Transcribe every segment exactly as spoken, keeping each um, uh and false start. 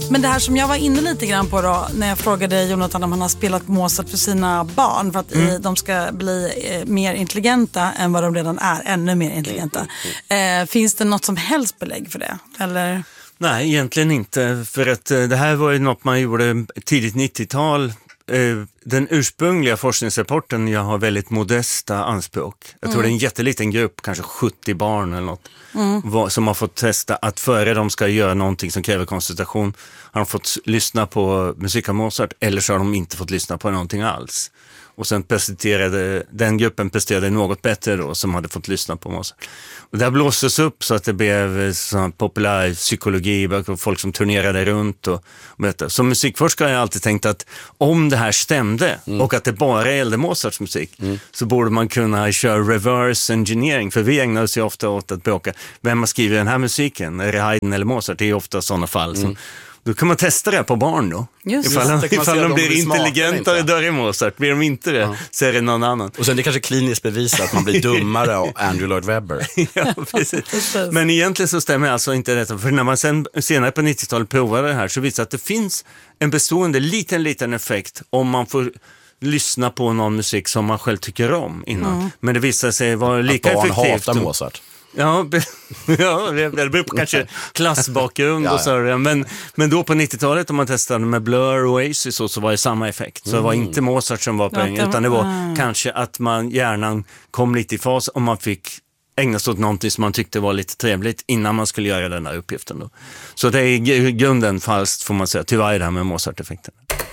Men det här som jag var inne lite grann på då, när jag frågade Jonathan om han har spelat Mozart för sina barn för att mm. eh, de ska bli eh, mer intelligenta än vad de redan är, ännu mer intelligenta. Eh, finns det något som helst belägg för det? Eller? Nej, egentligen inte. För att eh, det här var ju något man gjorde tidigt nittiotal. Eh, den ursprungliga forskningsrapporten, jag har väldigt modesta anspråk. Jag tror mm. det är en jätteliten grupp, kanske sjuttio barn eller något, mm. som har fått testa att före de ska göra någonting som kräver koncentration har de fått lyssna på musik av Mozart, eller så har de inte fått lyssna på någonting alls. Och sen presenterade, den gruppen presterade något bättre då, som hade fått lyssna på Mozart. Och där blåstes upp så att det blev sån populär psykologi och folk som turnerade runt. Och, och som musikforskare har jag alltid tänkt att om det här stämde mm. och att det bara gällde Mozarts musik mm. så borde man kunna köra reverse engineering. För vi ägnar oss ju ofta åt att bråka. Vem har skrivit den här musiken? Är det Haydn eller Mozart? Det är ju ofta sådana fall som... Mm. Då kan man testa det på barn då. Just ifall de, ifall de blir intelligentare dör i Mozart. Blir de inte det ja. Så är det någon annan. Och sen det kanske kliniskt bevisar att man blir dummare av Andrew Lloyd Webber. Ja, precis. Men egentligen så stämmer alltså inte detta. För när man sen senare på nittiotalet provade det här så visar att det finns en bestående liten, liten effekt om man får lyssna på någon musik som man själv tycker om innan. Mm. Men det visar sig vara lika effektivt. Att barn hatar Mozart. Ja, ja, det beror på kanske klassbakgrund och så. Men, men då på nittiotalet om man testade med Blur och Oasis så, så var det samma effekt. Så det var inte Mozart som var poängen, utan det var mm. kanske att man hjärnan kom lite i fas om man fick ägna sig åt någonting som man tyckte var lite trevligt innan man skulle göra den här uppgiften då. Så det är i grunden falskt får man säga, tyvärr det här med Mozart-effekten.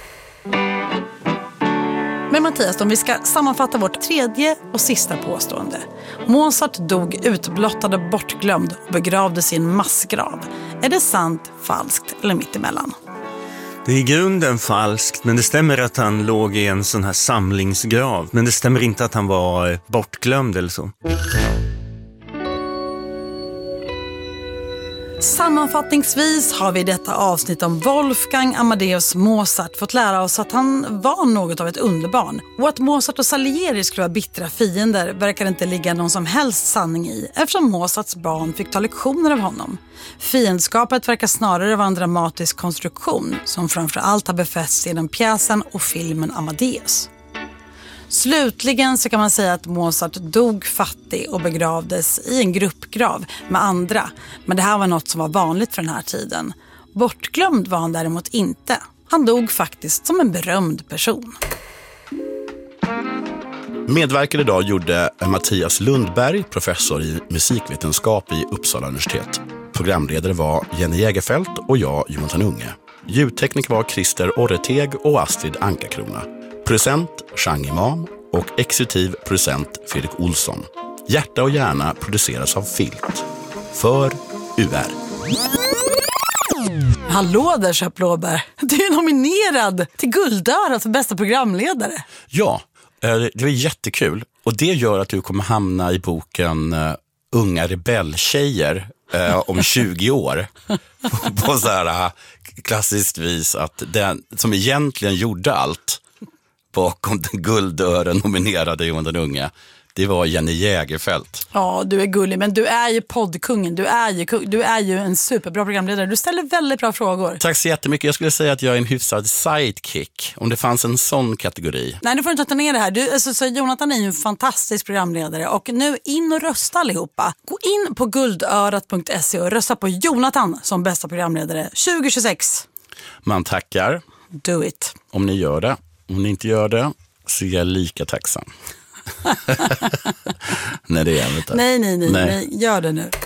Men Mattias, om vi ska sammanfatta vårt tredje och sista påstående. Mozart dog utblottad och bortglömd och begravdes i en massgrav. Är det sant, falskt eller mittemellan? Det är i grunden falskt, men det stämmer att han låg i en sån här samlingsgrav. Men det stämmer inte att han var bortglömd eller så. Sammanfattningsvis har vi i detta avsnitt om Wolfgang Amadeus Mozart fått lära oss att han var något av ett underbarn. Och att Mozart och Salieri skulle vara bittra fiender verkar inte ligga någon som helst sanning i, eftersom Mozarts barn fick ta lektioner av honom. Fiendskapet verkar snarare vara en dramatisk konstruktion som framförallt har befästs genom pjäsen och filmen Amadeus. Slutligen så kan man säga att Mozart dog fattig och begravdes i en gruppgrav med andra. Men det här var något som var vanligt för den här tiden. Bortglömd var han däremot inte. Han dog faktiskt som en berömd person. Medverkade idag gjorde Mattias Lundberg, professor i musikvetenskap i Uppsala universitet. Programledare var Jenny Jägerfelt och jag, Jonathan Unge. Ljudteknik var Christer Orreteg och Astrid Ankakrona. Producent Chang Imam och exekutiv producent Fredrik Olsson. Hjärta och hjärna produceras av Filt. För U R. Hallå där, Köp Blåbär. Du är nominerad till Guldörat för bästa programledare. Ja, det är jättekul. Och det gör att du kommer hamna i boken uh, Unga rebelltjejer uh, om tjugo år. på, på så här uh, klassiskt vis att den som egentligen gjorde allt bakom den Guldören nominerade Jonathan Unge, det var Jenny Jägerfelt. Ja, du är gullig, men du är ju poddkungen. Du är ju, du är ju en superbra programledare. Du ställer väldigt bra frågor. Tack så jättemycket. Jag skulle säga att jag är en hyfsad sidekick, om det fanns en sån kategori. Nej, du får inte ta ner det här. Du, alltså, så Jonathan är ju en fantastisk programledare. Och nu in och rösta allihopa. Gå in på guldörat punkt se och rösta på Jonathan som bästa programledare tjugo tjugosex. Man tackar. Do it. Om ni gör det. Om ni inte gör det så är jag lika tacksam. nej, det är jag inte. Nej, nej, nej, nej. Gör det nu.